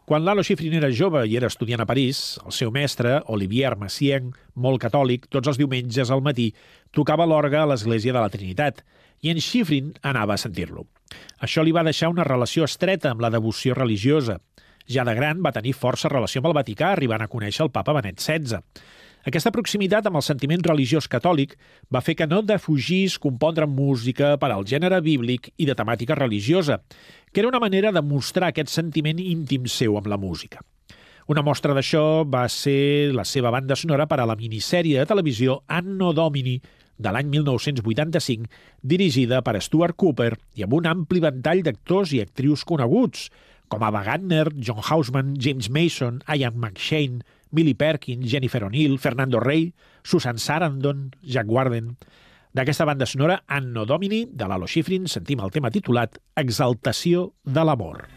Quan Lalo Schifrin era jove i era estudiant a París, el seu mestre, Olivier Messiaen, molt catòlic, tots els diumenges al matí tocava l'orgue a l'Església de la Trinitat i en Schifrin anava a sentir-lo. Això li va deixar una relació estreta amb la devoció religiosa. Ja de gran va tenir força relació amb el Vaticà, arribant a conèixer el papa Benet XVI. Aquesta proximitat amb el sentiment religiós catòlic va fer que no defugís compondre música per al gènere bíblic i de temàtica religiosa, que era una manera de mostrar aquest sentiment íntim seu amb la música. Una mostra d'això va ser la seva banda sonora per a la minissèrie de televisió Anno Domini de l'any 1985, dirigida per Stuart Cooper i amb un ampli ventall d'actors i actrius coneguts, com Ava Gardner, John Houseman, James Mason, Ian McShane, Billy Perkins, Jennifer O'Neill, Fernando Rey, Susan Sarandon, Jack Warden. D'aquesta banda sonora, Anno Domini, de Lalo Schifrin, sentim el tema titulat Exaltació de l'amor.